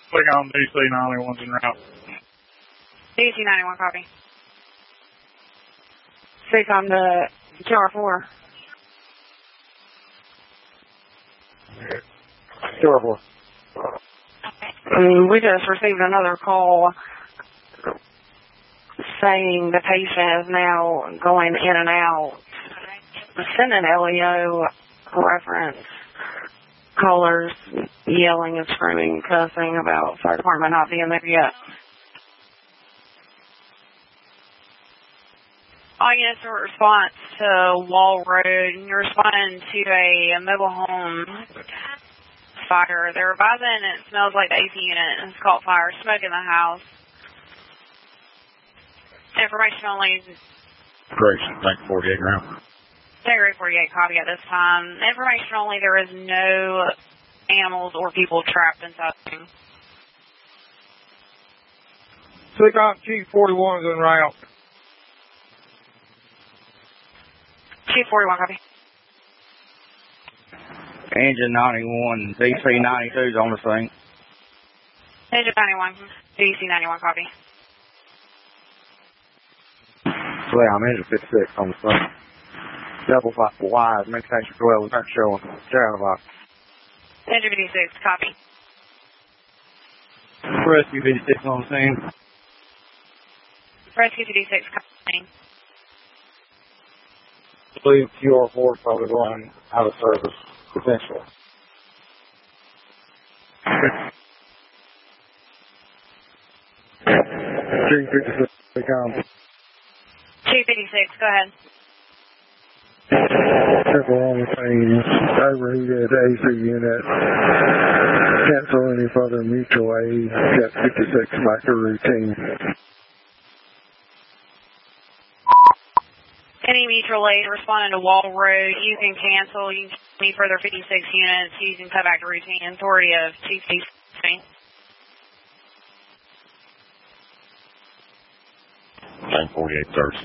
Click on DC 91's en route. DC 91, copy. Speak on the QR4. QR4. We just received another call saying the patient is now going in and out. Send an LEO reference. Callers yelling and screaming, cussing about fire department not being there yet. All units in response to Wall Road, and you're responding to a mobile home fire. They're advising it smells like the AC unit and it's caught fire. Smoke in the house. Information only. Great. Thank you, 48 ground. Integrate 48, copy at this time. Information only, there is no animals or people trapped inside the room. Click on Chief 41's en route. Chief 41, copy. Engine 91, DC 92 is on the scene. Engine 91, DC 91, copy. I'm engine 56 on the scene. Double 5 wide, manufacturer 12, not showing. Channel box. Engine 56, copy. Rescue 56 on the scene. Rescue 56, copy. I believe QR4 probably going out of service, potentially. Chief 56, Chief 56, go ahead. Triple on the scene, overheated AC unit, cancel any further mutual aid, got 56 micro routine. Any mutual aid responding to Wall Road, you can cancel. You can need further 56 units using cutback to routine. Authority of Chief 56. Thank 48 thirds.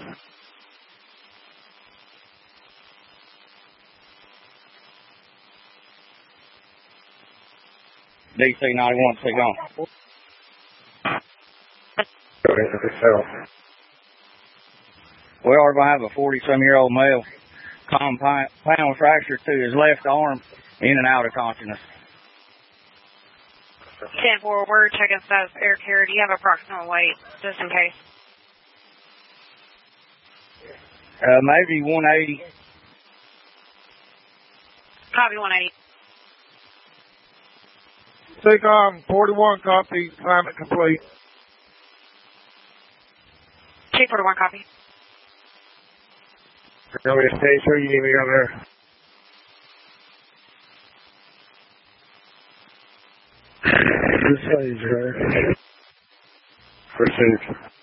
DC 91, take on. We are going to have a 40-some-year-old male compound fracture to his left arm, in and out of consciousness. 10-4, we're checking status of air carrier. Do you have approximate weight, just in case? Maybe 180. Copy 180. Take on 41, copy. Climate complete. Chief 41, copy. Tell me to stay so you need me over there. This stage, right? Proceed.